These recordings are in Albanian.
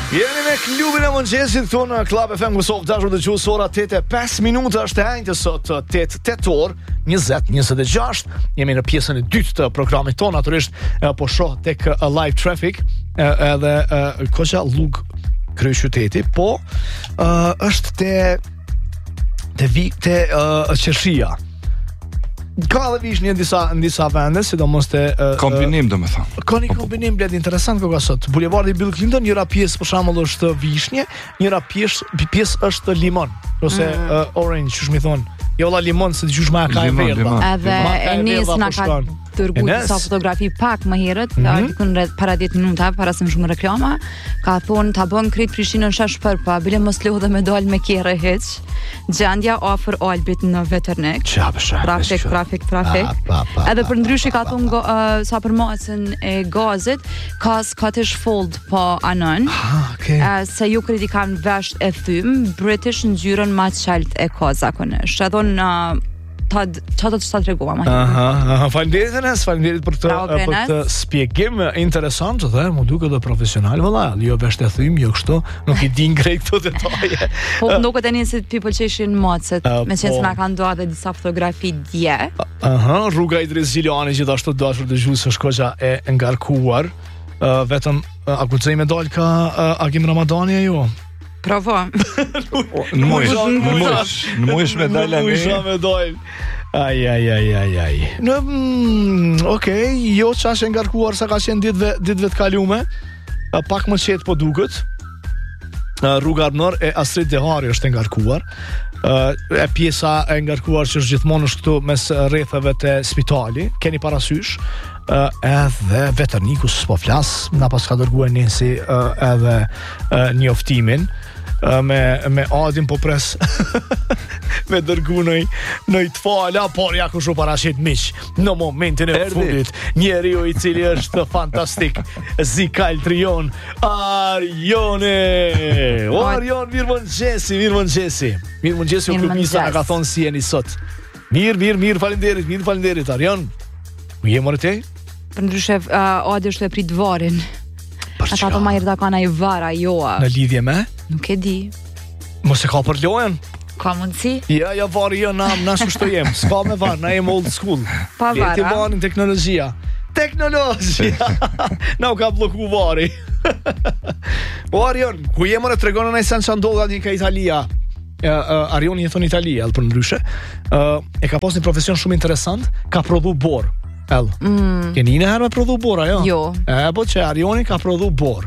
Jeni me klubin e mëngjesit këtu në Club FM Kosovë, dashur dëgjues, ora 8:05 minuta është e hënjtë sot 8 tetor 2026. Jemi në pjesën e dytë të programit ton, natyrisht po shoh tek live traffic edhe koqa Lug kryeqyteti, po është te qershia. Ka dhe vishnje në disa vende, sidomos te kombinim, domethënë. Ka një kombinim bled interesant koka sot. Bulevardi Bill Clinton, njëra pjesë për shembull është vishnje, njëra pjesë është limon, ose orange, çu më thon. Jo la limon se dëgjosh më ka e verdha. Edhe Enis na ka dërguar disa fotografi pak më herët, dikun rreth para 10 minuta para se më shumë reklama, ka thonë ta bën krejt Prishtinën shash për pa, bile mos lodhe me dal me kerre hiç. Gjendja afër Albit në Veternik. Trafik. Edhe për ndryshe ka thonë sa për masën e gazit, ka Scottish Fold po anon. Se ju kredi kanë vesh e thym, British ngjyrën më të qaltë e ka zakonisht. Edhe çfarë do të tregova më herë. Faleminderit për këtë shpjegim interesant dhe më duket edhe profesional valla. Jo vesh të thym, jo kështu, nuk i din krejt këto detaje. Po ndoket tani se people çeshin macet, me qenë se na kanë dhënë edhe disa fotografi dje. Rruga Idris Xhiliani gjithashtu dashur dëgjues është koqa e ngarkuar. Vetëm a guxoj me dal ka Agim Ramadani ajo. Provo. Në mujsh me dalë ne. Ai. Okej, jo çash e ngarkuar sa ka qenë ditëve të kalume. Pak më qetë po duket. Rruga Arnor e Astrid Dehari është e ngarkuar. E pjesa e ngarkuar që është gjithmonë është këtu mes rrethave të spitali. Keni parasysh? Edhe Veterniku s'po flas, na pas ka dërguar Nensi edhe njoftimin me Adin po pres me dërgu në i të fala, por ja ku shu parashit miq në momentin e fundit njeriu i cili është fantastik, Zikal Trion, Arjone. Arjon, mirëmëngjesi u klubisa ka thonë si jeni sot. Mirë, faleminderit Arjon. U je morë te? Për ndryshe, Adi është e prit varin. Ata të majrë da kana i vara, joa. Në lidhje me? Nuk e di. Mos e ka për lojen? Ka mundësi? Ja, vari, jo, na shto jem. S'ka me var, na jem old school. Pa vara. Leti varin teknologjia. Na u ka bloku vari. O, Arjon, ku je morë të regonë në sen që ndodha një ka Italia. Arjoni jeton në Itali, për ndryshe. E ka pas një profesion shumë interesant, ka prodhu bor. Keni një herë me prodhu bor, ajo? Jo. Po që Arjoni ka prodhu bor.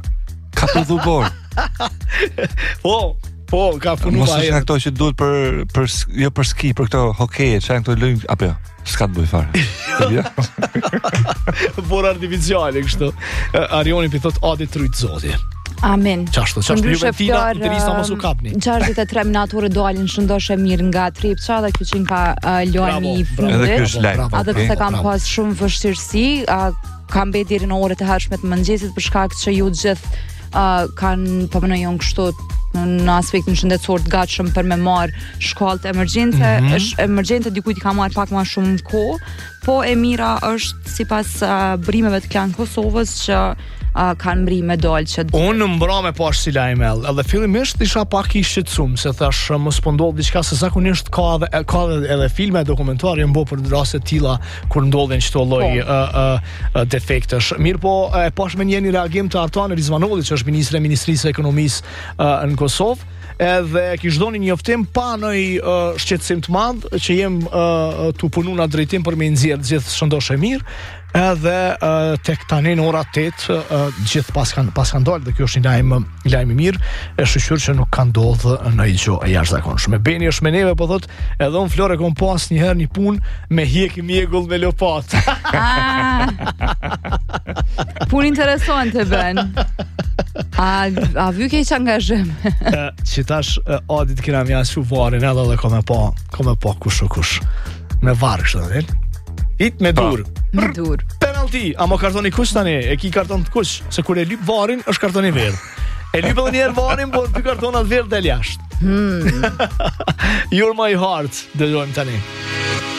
Po, ka punu mos është këto që duhet për ski, për këto hokej, që janë këto lënjë, apo jo, s'ka të bëj fare. Bor artificiale, kështu. Arjoni për thot Adi tryt zoti. Amen. Qashtu Juventina, Interista mos u kapni. 63 minatorë dalin shëndoshe mirë nga Tripça dhe kjo qenë ka lojni i fundit. Edhe kjo është lajm. Edhe pse kam pas shumë vështirësi, kam mbet deri në orët e hershme të mëngjesit për shkak që ju gjithë kanë përmenduar kështu në aspektin shëndetësor të gatshëm për me marr shkallë të emergjence. Është emergjente dikujt i ka marr pak më shumë kohë, po e mira është sipas brimeve të Klan Kosovës që kanë mri me dalë që unë mbra me pash si lajmel, edhe fillimisht isha pak i shqetësuar se thash mos po ndodh diçka, se zakonisht ka edhe filma dokumentare mbo për raste të tilla kur ndodhen çto lloj defektesh. Mirë po e pash me një reagim të Artan Rizvanolli, që është ministri i Ministrisë së Ekonomisë në Kosovë, edhe kish dhënë një njoftim pa ndonjë shqetësim të madh që jem tu punu në drejtim për me nxjerr gjithë shëndoshë mirë. Edhe tek tani në ora 8 gjithë pas kanë dalë, dhe kjo është një lajm i mirë, e shqyr që nuk ka ndodhë në i gjo e jashtëzakonshme. Beni është me neve, po thot, edhe unë Flore kom pas njëherë një punë me hjek i mjegull me lopat. Punë interesante, Ben. A vy ke që angazhim? Që tash Adit kina mja shu varin edhe dhe kom e pa kush. Me varë kështë dhe It me dur. Penalti, a mo kartoni kush tani? E ki karton të kush? Se kur e lyp varin, është kartoni verdh. E lyp edhe njerë varin, por dy kartonat verdh del jashtë. You're my heart, dëgjojmë tani.